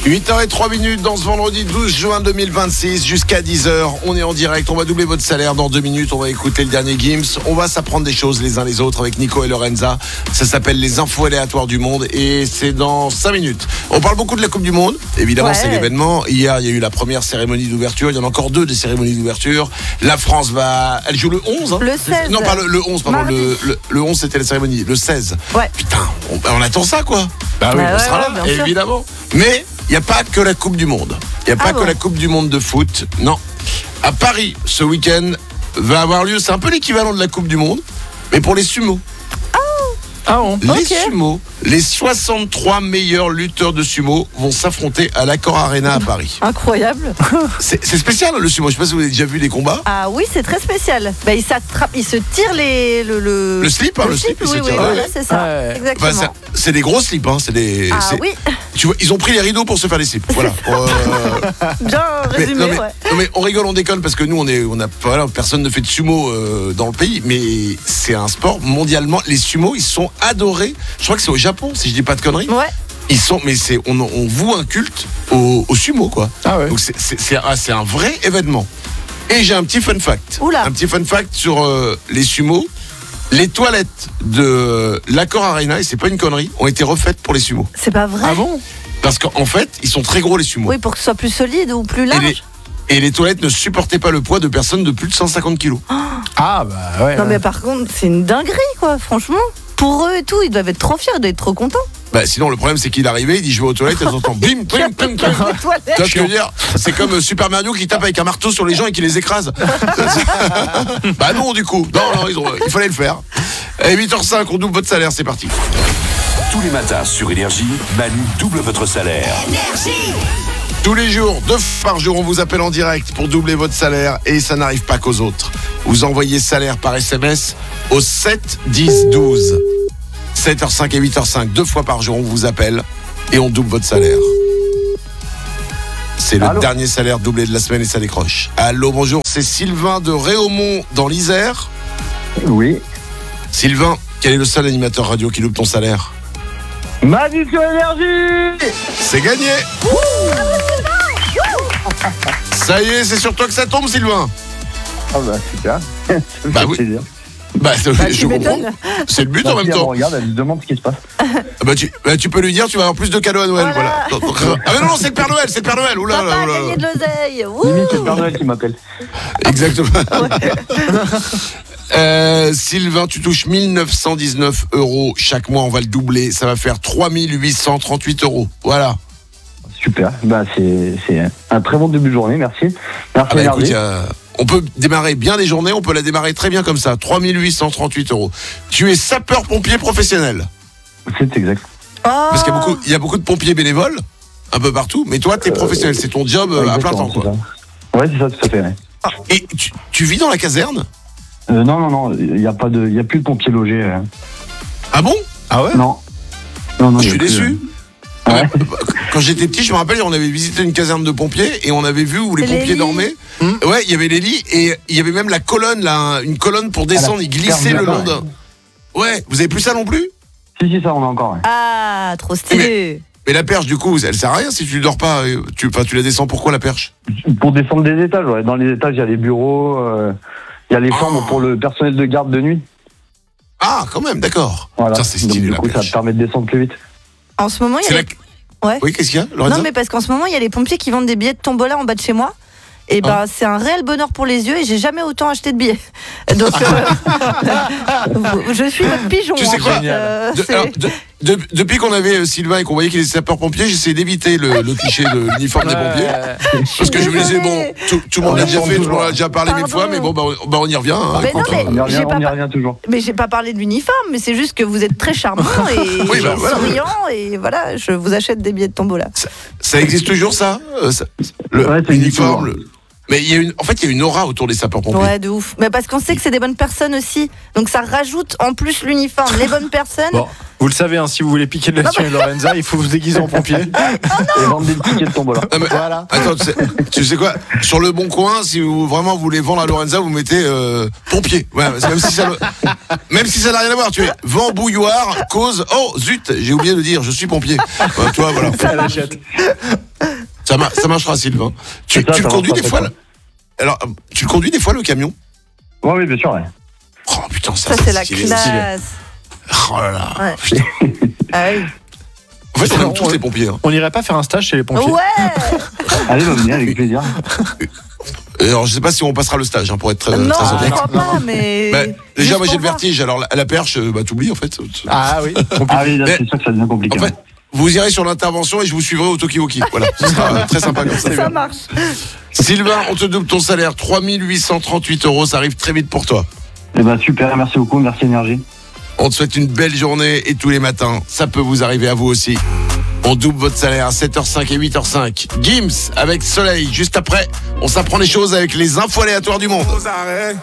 8h03 dans ce vendredi 12 juin 2026 jusqu'à 10h. On est en direct, on va doubler votre salaire dans 2 minutes. On va écouter le dernier Gims. On va s'apprendre des choses les uns les autres avec Nico et Lorenza. Ça s'appelle les infos aléatoires du monde et c'est dans 5 minutes. On parle beaucoup de la Coupe du Monde. Évidemment, c'est l'événement. Hier, il y a eu la première cérémonie d'ouverture. Il y en a encore 2 des cérémonies d'ouverture. La France elle joue le 11. Le 16. Non, pas le 11, pardon. Le 11, c'était la cérémonie. Le 16. Ouais. Putain, on attend ça, quoi. Bah oui, on sera là, évidemment. Mais il n'y a pas que la Coupe du Monde. Il n'y a pas que la Coupe du Monde de foot. Non. À Paris, ce week-end, va avoir lieu, c'est un peu l'équivalent de la Coupe du Monde, mais pour les sumo. Les sumo, les 63 meilleurs lutteurs de sumo vont s'affronter à l'Accor Arena à Paris. Incroyable. C'est spécial le sumo, je ne sais pas si vous avez déjà vu les combats. Ah oui, c'est très spécial. Bah, ils se tirent le slip, le slip, oui, voilà, c'est ça. Exactement. Enfin, c'est des gros slips, hein. Oui. Tu vois, ils ont pris les rideaux pour se faire les slips. Voilà. Bien résumé. Non mais on rigole, on déconne parce que nous personne ne fait de sumo dans le pays, mais c'est un sport mondialement. Les sumos, ils sont adorés. Je crois que c'est au Japon, si je dis pas de conneries. Ouais. Ils sont, mais on voue un culte au sumo, quoi. Ah ouais. Donc c'est un vrai événement. Et j'ai un petit fun fact. Oula. Un petit fun fact sur les sumos. Les toilettes de l'Accor Arena, et c'est pas une connerie, ont été refaites pour les sumos. C'est pas vrai. Ah bon? Parce qu'en fait, ils sont très gros les sumos. Oui, pour que ce soit plus solide ou plus large. Et les toilettes ne supportaient pas le poids de personnes de plus de 150 kilos. Ah bah ouais. Non mais par contre, c'est une dinguerie quoi, franchement. Pour eux et tout, ils doivent être trop fiers, ils doivent être trop contents. Bah sinon le problème c'est qu'il est arrivé, il dit je vais aux toilettes, elles entendent bim bim bim bim. Tu vois ce que je veux dire? C'est comme Super Mario qui tape avec un marteau sur les gens et qui les écrase. Bah non du coup. Non, il fallait le faire. Et 8h05, on double votre salaire, c'est parti. Tous les matins sur Énergie, Manu double votre salaire. Énergie. Tous les jours, 2 fois par jour, on vous appelle en direct pour doubler votre salaire et ça n'arrive pas qu'aux autres. Vous envoyez salaire par SMS au 7 10 12. 7h05 et 8h05, 2 fois par jour, on vous appelle et on double votre salaire. C'est le dernier salaire doublé de la semaine et ça décroche. Allô, bonjour, c'est Sylvain de Réaumont dans l'Isère. Oui. Sylvain, quel est le seul animateur radio qui double ton salaire? Manu sur Énergie. C'est gagné. Ça y est, c'est sur toi que ça tombe, Sylvain. Ah bah super. Bah oui. Je comprends. C'est le but en même temps. Regarde, elle me demande ce qui se passe. Tu peux lui dire, tu vas avoir plus de cadeaux à Noël. Voilà. Ah mais non, c'est le Père Noël, c'est le Père Noël. Oula, Papa a gagné de l'oseille. Limite, c'est le Père Noël qui m'appelle. Exactement. Sylvain, tu touches 1919 € chaque mois, on va le doubler. Ça va faire 3838 €. Voilà. Super. Bah c'est un très bon début de journée, merci. Merci écoute, on peut démarrer bien les journées, on peut la démarrer très bien comme ça. 3838 €. Tu es sapeur-pompier professionnel. C'est exact. Parce qu'il y a beaucoup de pompiers bénévoles, un peu partout, mais toi, tu es professionnel, c'est ton job à plein temps, quoi. Ouais, c'est ça, tout à fait. Ouais. Et tu vis dans la caserne? Non, il y a plus de pompiers logés. Ah bon? Ah ouais? Non. Je suis déçu. Ouais. Quand j'étais petit, je me rappelle, on avait visité une caserne de pompiers et on avait vu où les pompiers dormaient. Ouais, il y avait les lits et il y avait même la colonne, une colonne pour descendre, ils glissaient le long d'un. Ouais, vous avez plus ça non plus? Si, ça on a encore. Ouais. Ah, trop stylé. Mais la perche, du coup, elle sert à rien si tu dors pas. Tu la descends, pourquoi la perche? Pour descendre des étages, ouais. Dans les étages, il y a les bureaux, il y a les chambres pour le personnel de garde de nuit. Ah, quand même, d'accord. Voilà. Ça, c'est stylé. Donc, du coup, ça te permet de descendre plus vite. En ce moment, il y a Ouais. Oui, qu'est-ce qu'il y a, Lorenza? Non, mais parce qu'en ce moment, il y a les pompiers qui vendent des billets de tombola en bas de chez moi. Et c'est un réel bonheur pour les yeux et j'ai jamais autant acheté de billets. Donc, je suis votre pigeon. Tu sais quoi? Depuis qu'on avait Sylvain et qu'on voyait qu'il était sapeur-pompier, j'essayais d'éviter le cliché de l'uniforme des pompiers. Parce que je me disais, bon, tout le monde l'a déjà fait, tout le monde a déjà parlé 1000 fois, mais bon, on y revient. Hein, mais non, mais on y revient toujours. Mais j'ai pas parlé de l'uniforme, mais c'est juste que vous êtes très charmant et souriant, et voilà, je vous achète des billets de tombola. Ça existe toujours, ça? L'uniforme. Mais il y a une aura autour des sapeurs-pompiers. Ouais, de ouf. Mais parce qu'on sait que c'est des bonnes personnes aussi. Donc ça rajoute en plus l'uniforme. Les bonnes personnes. Bon, vous le savez, hein, si vous voulez piquer de la thune, Lorenza, il faut vous déguiser en pompier. Et vendre des tickets de tombola. Voilà. Attends, tu sais quoi? Sur le bon coin, si vous vraiment voulez vendre à Lorenza, vous mettez pompier. Ouais, même si ça n'a rien à voir. Tu es vent bouilloire, cause. Oh zut, j'ai oublié de dire, je suis pompier. Toi, voilà. Ça l'achète. Ça marchera, Sylvain. Tu Ça le conduis marchera, des fois ça. Alors, tu le conduis des fois, le camion? Ouais, oui, bien sûr, ouais. Oh putain, Ça, c'est la stylé. classe. Oh là là. Ouais. Putain. Ah oui. En fait, on aime tous les pompiers. Hein. On n'irait pas faire un stage chez les pompiers? Ouais. Allez, bah, venez, avec plaisir. Alors, je sais pas si on passera le stage, hein, pour être très, Non, très je honnête. crois pas, mais. Bah, déjà, juste moi, j'ai pour le voir. vertige. Alors, à la perche, t'oublies, en fait. Ah oui, Ah oui, là, Mais- c'est sûr que ça devient compliqué. En fait, vous irez sur l'intervention et je vous suivrai au Tokiwoki. Voilà, ce sera très sympa comme ça. Ça marche. Sylvain, on te double ton salaire, 3 838 €, ça arrive très vite pour toi. Eh ben, super, merci beaucoup, merci Énergie. On te souhaite une belle journée et tous les matins, ça peut vous arriver à vous aussi. On double votre salaire à 7h05 et 8h05. Gims avec Soleil, juste après, on s'apprend les choses avec les infos aléatoires du monde.